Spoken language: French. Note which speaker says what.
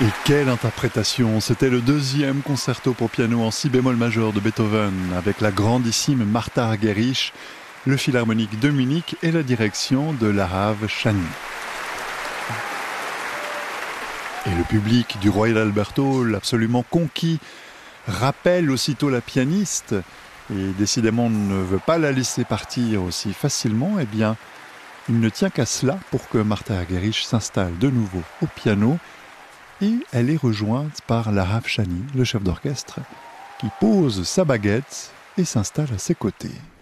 Speaker 1: Et quelle interprétation! C'était le deuxième concerto pour piano en si bémol majeur de Beethoven, avec la grandissime Martha Argerich, le Philharmonique de Munich et la direction de Lahav Shani. Et le public du Royal Albert Hall, absolument conquis, rappelle aussitôt la pianiste, et décidément ne veut pas la laisser partir aussi facilement. Eh bien, il ne tient qu'à cela pour que Martha Argerich s'installe de nouveau au piano. Et elle est rejointe par Lahav Shani, le chef d'orchestre, qui pose sa baguette et s'installe à ses côtés.